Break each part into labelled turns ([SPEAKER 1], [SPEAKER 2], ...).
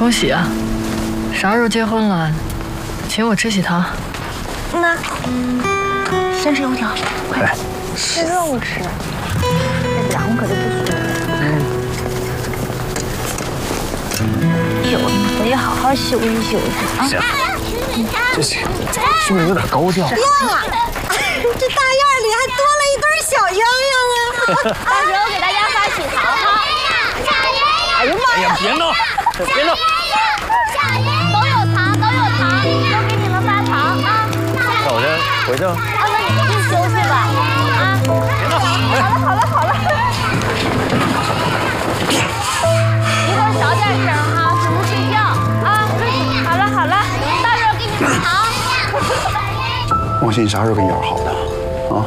[SPEAKER 1] 恭喜啊！啥时候结婚了？请我吃喜糖。
[SPEAKER 2] 那先吃油条，快，
[SPEAKER 3] 吃肉吃，要不然我可就不舒服。休息，我也好好休息休息啊。
[SPEAKER 4] 行，这是不是有点高调？
[SPEAKER 2] 亮啊！这大院里还多了一对小鸳鸯啊！
[SPEAKER 3] 到时候给大家发喜糖哈。
[SPEAKER 2] 哎呀妈呀！
[SPEAKER 4] 别闹，别闹！
[SPEAKER 3] 都有糖，都有糖，都给你们发糖啊！
[SPEAKER 4] 那我先回去了。
[SPEAKER 3] 那你们去休息吧啊！
[SPEAKER 4] 别闹！
[SPEAKER 3] 好了，一会儿小点声哈，注意睡觉啊！好了，到时候给你们糖。
[SPEAKER 5] 王鑫，你啥时候跟瑶好的啊？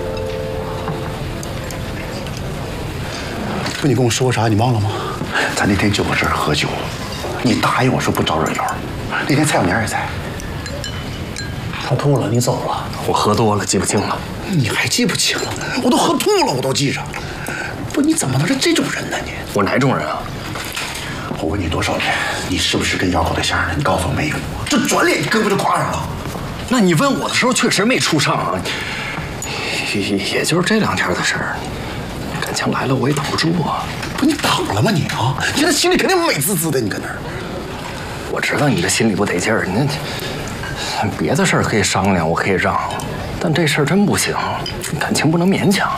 [SPEAKER 5] 不，你跟我说过啥？你忘了吗？咱那天就搁这儿喝酒，你答应我说不招惹瑶。那天蔡小年也在。
[SPEAKER 6] 他吐了，你走了。
[SPEAKER 4] 我喝多了，记不清了。
[SPEAKER 5] 你还记不清了？我都喝吐了，我都记着。不，你怎么能是这种人呢？你
[SPEAKER 4] 我哪种人啊？
[SPEAKER 5] 我问你多少遍，你是不是跟瑶搞对象呢？你告诉我没有。这转脸你胳膊就挎上了。
[SPEAKER 4] 那你问我的时候确实没处上啊，也就是这2天的事儿。感情来了我也挡不住啊。
[SPEAKER 5] 不，你挡了吗你啊？你现在心里肯定美滋滋的，你搁那儿。
[SPEAKER 4] 我知道你这心里不得劲儿，你别的事儿可以商量，我可以让，但这事儿真不行，感情不能勉强。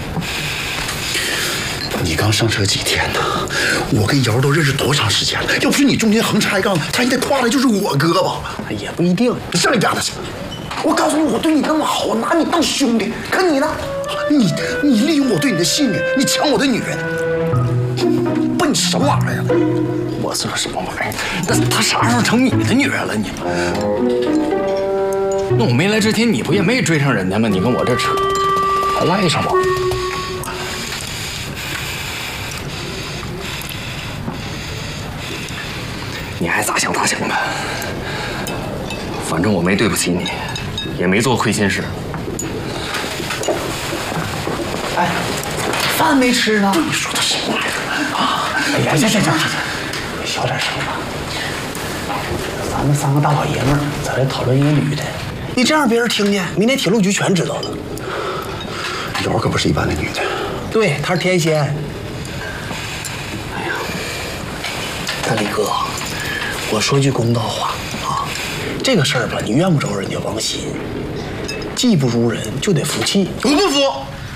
[SPEAKER 5] 你刚上车几天呢？我跟瑶都认识多长时间了？要不是你中间横插一杠，他现在挎的就是我胳膊。
[SPEAKER 6] 也不一定，
[SPEAKER 5] 你上一边去！我告诉你，我对你那么好，我拿你当兄弟，可你呢？你利用我对你的信任，你抢我的女人，不，你什么玩意儿呀？
[SPEAKER 4] 我说什么玩意儿？那他啥时候成你的女人了你？那我没来之前，你不也没追上人家吗？你跟我这扯，还赖上我？你爱咋想咋想吧，反正我没对不起你，也没做亏心事。
[SPEAKER 6] 哎，饭没吃呢。
[SPEAKER 5] 你说的什么玩意儿啊？
[SPEAKER 6] 哎呀，行，小点声吧。咱们3个大老爷们儿在这讨论一个女的，你这样别人听见，明天铁路局全知道了。
[SPEAKER 5] 瑶可不是一般的女的，
[SPEAKER 6] 对，她是天仙。哎呀，大力哥，我说句公道话啊，这个事儿吧，你怨不着人家王鑫，技不如人就得服气。
[SPEAKER 5] 我不服。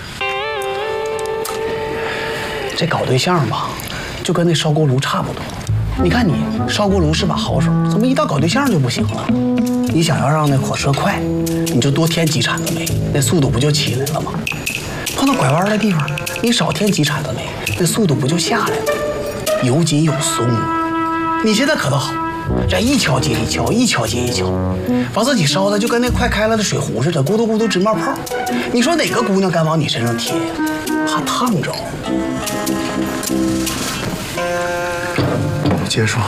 [SPEAKER 6] 这搞对象吧，就跟那烧锅炉差不多。你看你烧锅炉是把好手，怎么一到搞对象就不行了？你想要让那火车快，你就多添几铲子煤，那速度不就起来了吗？碰到拐弯的地方，你少添几铲子煤，那速度不就下来了？有紧有松。你现在可倒好，这一敲接一敲，一敲接一敲，把自己烧的就跟那快开了的水壶似的，咕嘟咕嘟直冒泡。你说哪个姑娘敢往你身上贴呀？怕烫着。
[SPEAKER 5] 接着说。